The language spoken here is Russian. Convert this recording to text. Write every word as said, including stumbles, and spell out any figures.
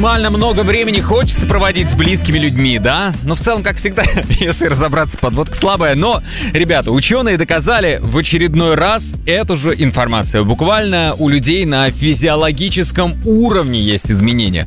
максимально много времени хочется проводить с близкими людьми, да? Но в целом, как всегда, если разобраться, подводка слабая. Но, ребята, ученые доказали в очередной раз эту же информацию. Буквально у людей на физиологическом уровне есть изменения.